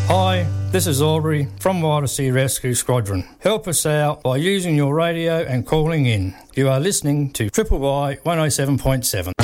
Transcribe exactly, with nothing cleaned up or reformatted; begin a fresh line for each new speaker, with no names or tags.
Hi, this is Aubrey from Wild Sea Rescue Squadron. Help us out by using your radio and calling in. You are listening to Triple Y one oh seven point seven.